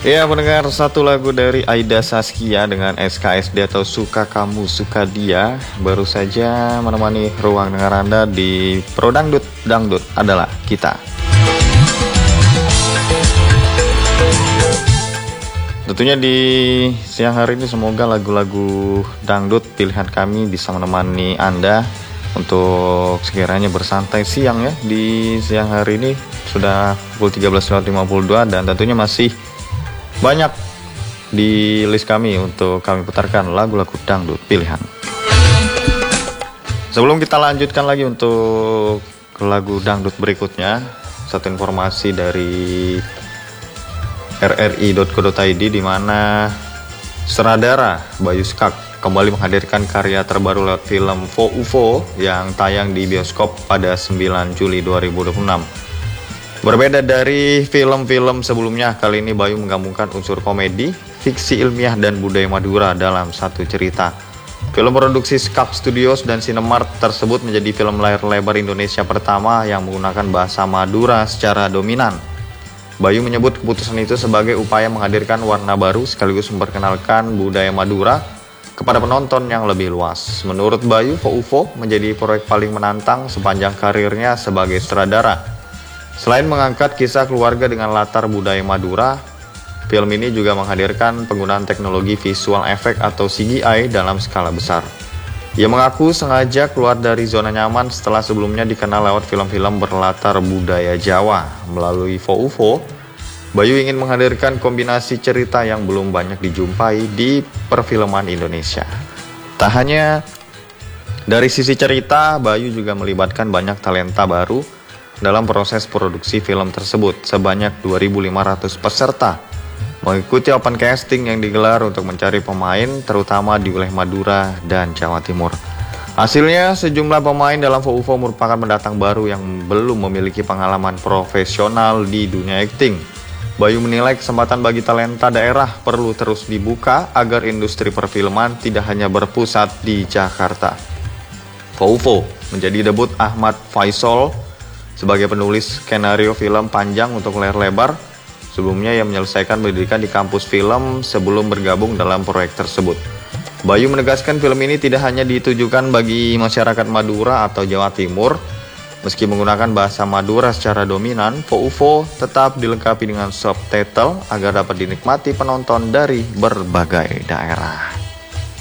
Ya, mendengar satu lagu dari Aida Saskia dengan SKSD atau Suka Kamu Suka Dia baru saja menemani ruang dengar Anda di Pro Dangdut. Dangdut adalah kita. Tentunya di siang hari ini semoga lagu-lagu dangdut pilihan kami bisa menemani Anda untuk sekiranya bersantai siang ya. Di siang hari ini sudah pukul 13.52 dan tentunya masih banyak di list kami untuk kami putarkan lagu-lagu dangdut pilihan. Sebelum kita lanjutkan lagi untuk lagu dangdut berikutnya, satu informasi dari rri.co.id di mana sutradara Bayu Skak kembali menghadirkan karya terbaru lewat film UFO yang tayang di bioskop pada 9 Juli 2026. Berbeda dari film-film sebelumnya, kali ini Bayu menggabungkan unsur komedi, fiksi ilmiah, dan budaya Madura dalam satu cerita. Film produksi Skak Studios dan Cinemark tersebut menjadi film layar lebar Indonesia pertama yang menggunakan bahasa Madura secara dominan. Bayu menyebut keputusan itu sebagai upaya menghadirkan warna baru sekaligus memperkenalkan budaya Madura kepada penonton yang lebih luas. Menurut Bayu, UFO menjadi proyek paling menantang sepanjang karirnya sebagai sutradara. Selain mengangkat kisah keluarga dengan latar budaya Madura, film ini juga menghadirkan penggunaan teknologi visual efek atau CGI dalam skala besar. Ia mengaku sengaja keluar dari zona nyaman setelah sebelumnya dikenal lewat film-film berlatar budaya Jawa. Melalui UFO, Bayu ingin menghadirkan kombinasi cerita yang belum banyak dijumpai di perfilman Indonesia. Tak hanya dari sisi cerita, Bayu juga melibatkan banyak talenta baru dalam proses produksi film tersebut. Sebanyak 2.500 peserta mengikuti open casting yang digelar untuk mencari pemain terutama di wilayah Madura dan Jawa Timur. Hasilnya, sejumlah pemain dalam UFO merupakan pendatang baru yang belum memiliki pengalaman profesional di dunia akting. Bayu menilai kesempatan bagi talenta daerah perlu terus dibuka agar industri perfilman tidak hanya berpusat di Jakarta. UFO menjadi debut Ahmad Faisal sebagai penulis skenario film panjang untuk layar lebar. Sebelumnya ia menyelesaikan pendidikan di kampus film sebelum bergabung dalam proyek tersebut. Bayu menegaskan film ini tidak hanya ditujukan bagi masyarakat Madura atau Jawa Timur. Meski menggunakan bahasa Madura secara dominan, UFO tetap dilengkapi dengan subtitle agar dapat dinikmati penonton dari berbagai daerah.